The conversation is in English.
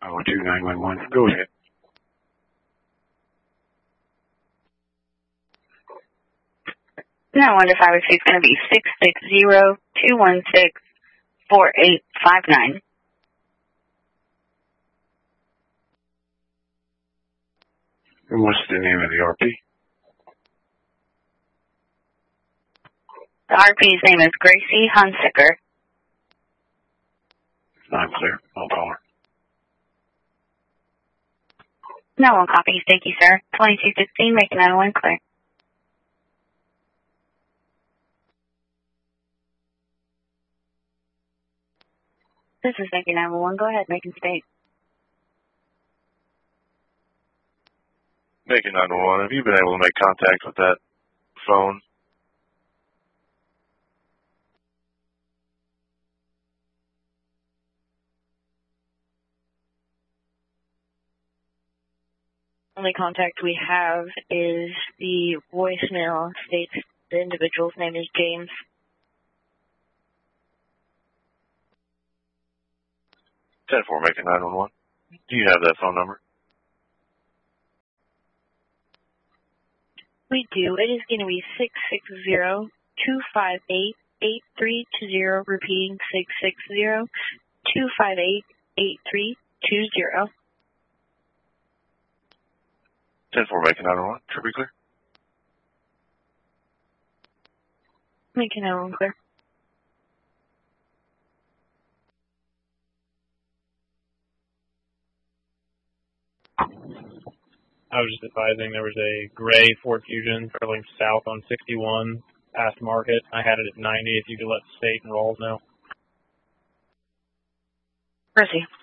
502-911. Go ahead. No wonder 506 is going to be 660-216-4859. And what's the name of the RP? The RP's name is Gracie Hunsicker. I'm clear. I'll call her. No one copies. Thank you, sir. 2215, making 901 clear. This is making 911. Go ahead, making state. Making 911. Have you been able to make contact with that phone? Only contact we have is the voicemail states the individual's name is James. Ten four, making 911. Do you have that phone number? We do. It is going to be 660-258-8320, repeating 660-258-8320. 10-4, making 911. Should be clear. Making 911 clear. I was just advising there was a gray Ford Fusion traveling south on 61 past Market. I had it at 90. If you could let the state and Rolls know. Percy.